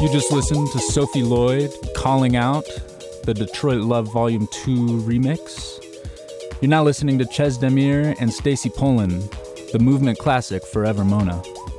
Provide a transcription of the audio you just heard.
You just listened to Sophie Lloyd, Calling Out, the Detroit Love Volume 2 remix. You're now listening to Ches Demir and Stacy Poland, the movement classic Forever Mona.